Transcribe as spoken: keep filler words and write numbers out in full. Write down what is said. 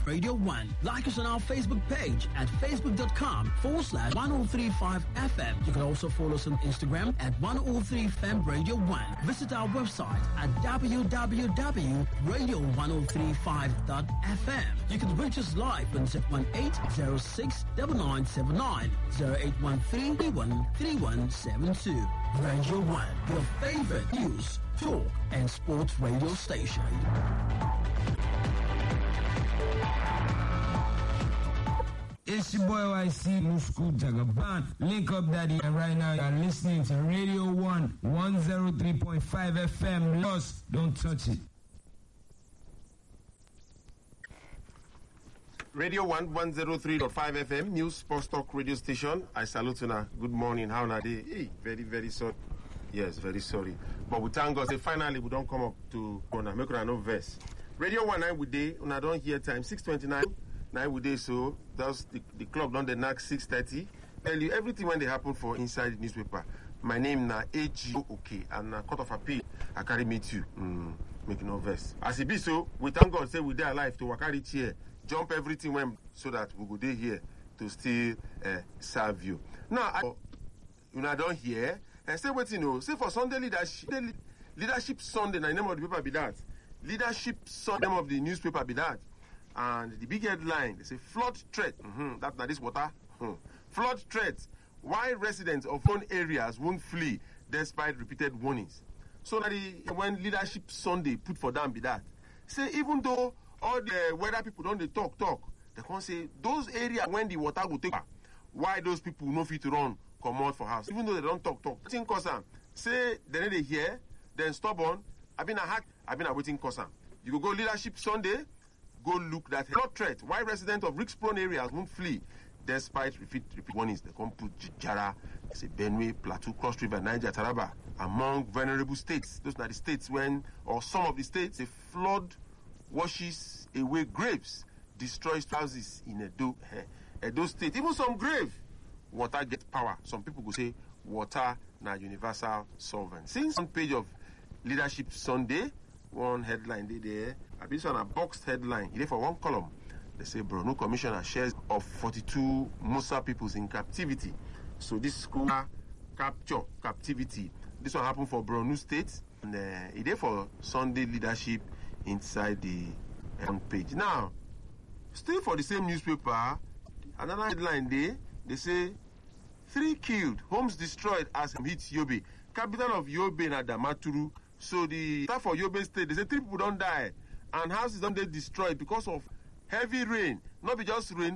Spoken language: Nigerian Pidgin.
Radio one. Like us on our Facebook page at facebook.com forward slash 1035 FM. You can also follow us on Instagram at one oh three F M Radio one. Visit our website at w w w dot radio ten thirty-five dot f m. You can reach us live on zero one eight zero six nine nine seven nine, zero eight one three three one three one seven two. Radio one, your favorite news, talk, and sports radio station. It's your boy Y C, Musku Jagaban. Link up, daddy. And right now, you're listening to Radio one, one oh three point five F M. Lost, don't touch it. Radio one, one oh three point five F M, News Sports Talk radio station. I salute you now. Good morning. How are they? Hey, very, very sorry. Yes, very sorry. But we thank God, say finally we don't come up to Kona. Make no verse. Radio one, night with day. When I don't hear time, six twenty-nine. Nine with day, so that's the, the clock done the next six thirty. Tell you everything when they happen for inside the newspaper. My name na A G O OK and na court of appeal. I carry meet you. Mm, make no verse. As it be so, we thank God say we dey alive to carry chair, jump everything when so that we go dey here to still uh, serve you. Now, I, you know, I don't hear and say what you know. Say for Sunday leadership, leadership Sunday. Na the name of the paper be that. Leadership Sunday, name of the newspaper be that. And the big headline, they say flood threat. Mm-hmm. That, that is water. Hmm. Flood threat. Why residents of known areas won't flee despite repeated warnings. So that the, when Leadership Sunday put for them be that. Say even though all the weather people don't they talk, talk, they can't say those areas when the water will take, why those people no fit to run, come out for house. Even though they don't talk, talk. Waiting cause them. Say they need to hear, then stubborn. I've been a hack, I've been a waiting cause them. You go go Leadership Sunday. Go look that flood threat. Why residents of risk-prone areas won't flee despite repeat, repeat warnings? They come put Jara, say Benue, Plateau, Cross River, Niger, Taraba, among vulnerable states. Those are the states when, or some of the states, the flood washes away graves, destroys houses in Edo, eh, Edo State. Even some grave, water gets power. Some people go say water na universal solvent. Since on page of Leadership Sunday, one headline they there. I been on a boxed headline. It for one column. They say Borno Commissioner shares of forty-two Musa peoples in captivity. So this school capture captivity. This one happened for Borno State. And uh, it is for Sunday leadership inside the um, page. Now, still for the same newspaper, another headline there. They say three killed, homes destroyed as hit Yobe. Capital of Yobe na Damaturu. So the staff for Yobe State, they say three people don't die and houses don't get destroyed because of heavy rain. Not be just rain,